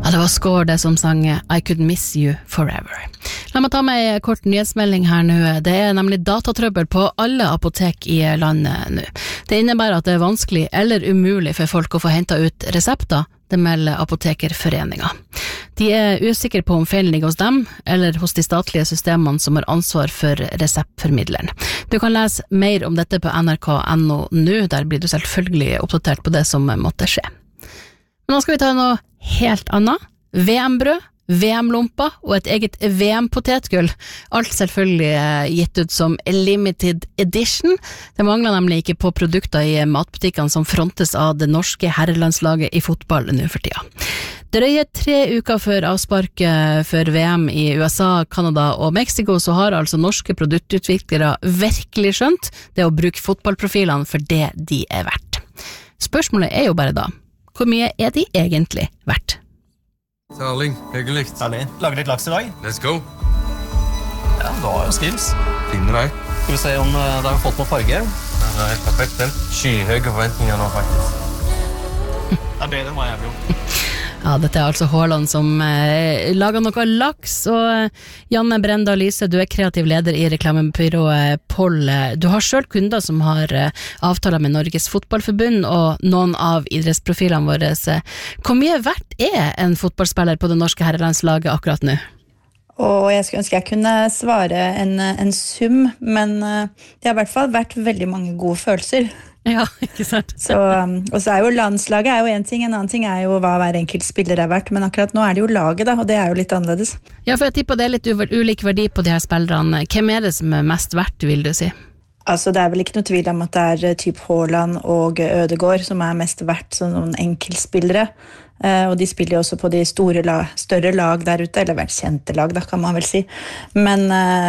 Ja, det var Skår det som sang I Could Miss You Forever. La meg ta med en kort nyhetsmelding her nå. Det nemlig datatrøbbel på alle apotek i landet nå. Det innebærer at det vanskelig eller umulig for folk å få hentet ut resepter. Det melder Apotekerforeningen. De usikre på om feilen ligger hos dem, eller hos de statlige systemene som har ansvar for reseptformidleren. Du kan lese mer om dette på nrk.no nå, der blir du selvfølgelig oppdatert på det som måtte skje. Men nå skal vi ta noe helt annet. VM-brød, VM-lompa og et eget VM-potetgull. Alt selvfølgelig gitt ut som limited edition. Det mangler nemlig ikke på produkter i matbutikkene som frontes av det norske herrelandslaget i fotball nå for tida. Drøye 3 uker før avsparket for VM i USA, Kanada og Mexico, så har altså norske produktutviklere virkelig skjønt det å bruke fotballprofilene for det de verdt. Spørsmålet jo bare da, hvor mye de egentlig verdt? Erling, hyggelig. Herlig. Lager litt laks i dag? Let's go. Ja, du har jo skills. Finner deg. Skal vi se om det har fått på farge? Det helt perfekt, den. Skyhøye forventninger nå, faktisk. Det bedre enn hva jeg vil. Ja, dette altså Haaland som lager noe laks, og Janne Brenda Lyse, du kreativ leder i reklamebyrået Poll. Du har selv kunder som har avtaler med Norges Fotballforbund og noen av idrettsprofilene våre. Hvor mye verdt en fotballspiller på det norske herrelandslaget akkurat nå? Og jeg skulle ønske jeg kunne svare en sum, men det har i hvert fall vært veldig mange gode følelser. Ja, ikke sant? Og så jo landslaget jo en annen ting jo hva hver enkelt spiller verdt, men akkurat nå det jo laget da, og det jo litt annerledes. Ja, for jeg tipper det litt ulik verdi på de her spillerne. Hvem det som mest verdt, vil du si? Altså, det vel ikke noe tvil om at det typ Haaland og Ødegaard som mest verdt som noen enkeltspillere. Og de spiller jo også på de større lag der ute, eller vel kjente lag da, kan man vel si. Men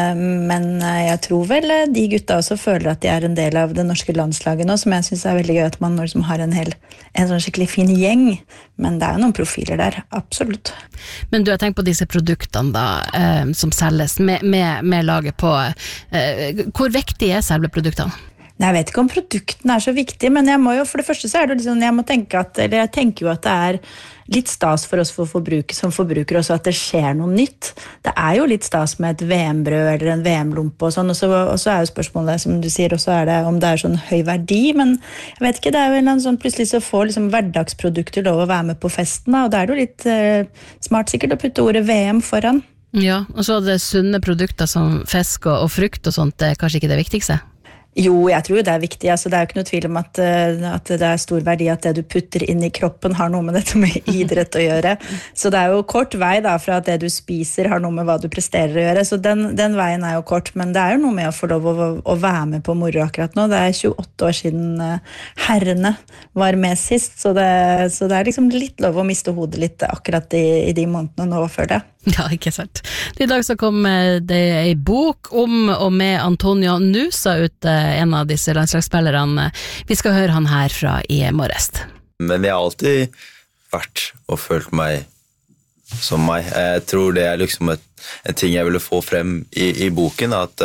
jeg tror vel de gutta også føler at de en del av det norske landslaget nå, som jeg synes veldig gøy at man når har en sånn skikkelig fin gjeng. Men det jo noen profiler der, absolutt. Men du har tenkt på disse produktene da, som selges med laget på. Hvor viktig selve produktene? Nei, jeg vet ikke om produktene så viktige, men jeg må jo, for det første så det liksom, jeg tenker jo at det litt stas for oss som forbrukere også at det skjer noe nytt. Det jo litt stas med et VM-brød eller en VM-lompe og sånn, og så jo spørsmålet, som du sier, også det om det sånn høy verdi, men jeg vet ikke, det jo en sånn, plutselig så får liksom hverdagsprodukter lov å være med på festen, da, og det jo litt smart sikkert å putte ordet VM foran. Ja, og så det sunne produkter som fisk og frukt og sånt, det kanskje ikke det viktigste? Jo, jeg tror det viktig. Altså, det jo ikke noe tvil om at det stor verdi at det du putter inn i kroppen har noe med dette med idrett å gjøre. Så det jo kort vei da, fra at det du spiser har noe med hva du presterer å gjøre. Så den veien jo kort, men det jo noe med å få lov å være med på moro akkurat nå. Det 28 år siden herrene var med sist, så det liksom litt lov å miste hodet litt akkurat i de månedene nå før det. Ja, ikke sant. I dag så kom det en bok om og med Antonio Nusa ut, en av disse landslagsspillerne. Vi skal høre han her fra i morges. Men jeg har alltid vært og følt meg som meg. Jeg tror det liksom en ting jeg ville få frem i boken, at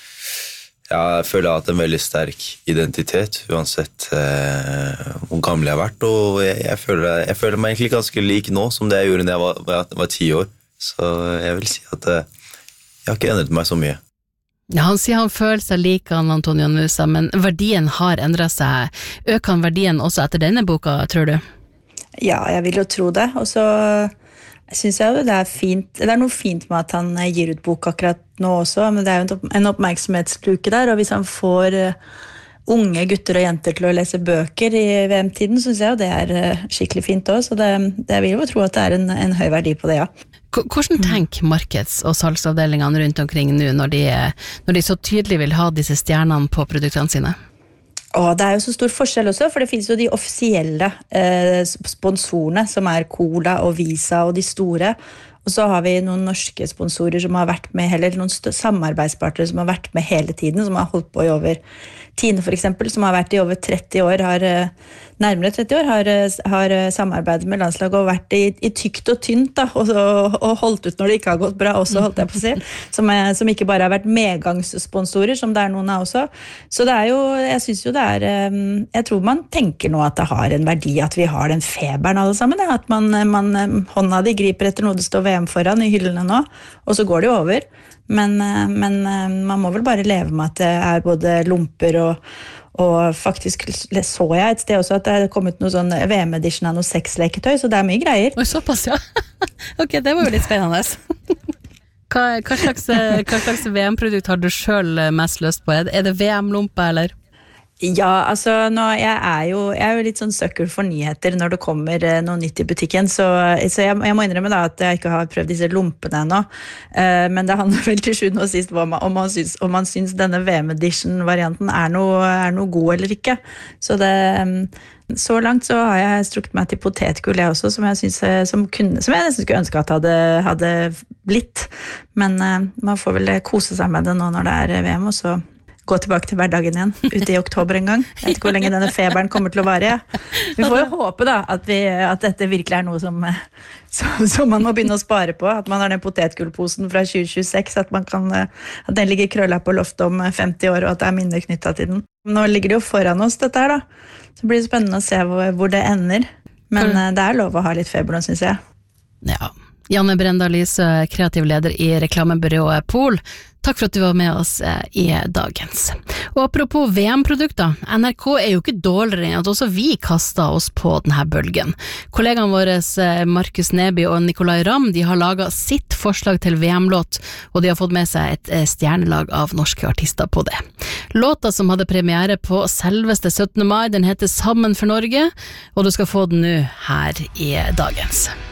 jeg føler jeg har hatt en veldig sterk identitet, uansett hvor gammel jeg har vært, og jeg føler meg egentlig ganske lik nå som det jeg gjorde da jeg var 10 år. Så jeg vil si at jeg har ikke endret meg så mye. Ja, han sier han føler seg lik Antonio Nusa, men verdien har endret seg. Øker han verdien også etter denne boka, tror du? Ja, jeg vil jo tro det. Og så synes jeg jo det fint. Det noe fint med at han gir ut bok akkurat nå også, men det jo en oppmerksomhetskluke der, og hvis han får unge gutter og jenter til å lese bøker i VM-tiden, synes jeg jo det skikkelig fint også, så det vil jo tro at det en høy verdi på det, ja. Hvordan tenker markeds- og salgsavdelingene rundt omkring nå når de så tydelig vil ha disse stjernene på produktene sine? Og det jo så stor forskjell også, for det finnes jo de offisielle sponsorene som Cola og Visa og de store, Og så har vi noen norske sponsorer som har vært med, eller noen samarbeidspartnere som har vært med hele tiden, som har holdt på i over Tine for eksempel, som har vært i over 30 år, nærmere 30 år, har samarbeidet med landslaget og vært i tykt og tynt da, og holdt ut når det ikke har gått bra også, holdt jeg på å si, som ikke bare har vært medgangssponsorer, som det noen av også. Så det jo, jeg synes jo det jeg tror man tenker nå at det har en verdi at vi har den feberen alle sammen, at man hånda de griper etter noe det står VM foran i hyllene nå, og så går det jo over. Men man må vel bare leve med at det både lomper og faktisk så jeg et sted også at det kommet noe sånn VM-edition av noe sexleketøy, så det mye greier. Oi, såpass, ja. Ok, det var jo litt spennende. Hva slags VM-produkt har du selv mest lyst på? Det VM-lompe, eller? Ja, altså nå, jeg jo litt sånn søkker for nyheter når det kommer noe nytt i butikken, så jeg må innrømme da at jeg ikke har prøvd disse lompene ennå, men det handler vel til sjuende og sist om man syns denne VM-edition-varianten noe god eller ikke. Så så langt så har jeg strukket meg til potetgull jeg også, som jeg nesten skulle ønske at hadde blitt, men man får vel kose seg med det nå når det VM, og så gå tilbake til hverdagen igjen, ute i oktober en gang. Jeg vet ikke hvor lenge denne feberen kommer til å vare. Vi får jo håpe da, at dette virkelig noe som man må begynne å spare på, at man har den potetgullposen fra 2026, at den ligger krølla på loftet om 50 år, og at det minner knyttet til den. Nå ligger det jo foran oss dette her da, så blir det spennende å se hvor det ender. Men det lov å ha litt feber nå, synes jeg. Ja. Janne Brendal Lysø, kreativ leder i reklamebyrået Pol. Takk for at du var med oss i dagens. Og apropos VM-produkter, NRK jo ikke dårligere enn at også vi kastet oss på denne bølgen. Kollegaene våre Markus Neby og Nicolai Ramm, de har laget sitt forslag til VM-låt, og de har fått med seg et stjernelag av norske artister på det. Låta som hadde premiere på selveste 17. mai, den heter Sammen for Norge, og du skal få den nå her i dagens.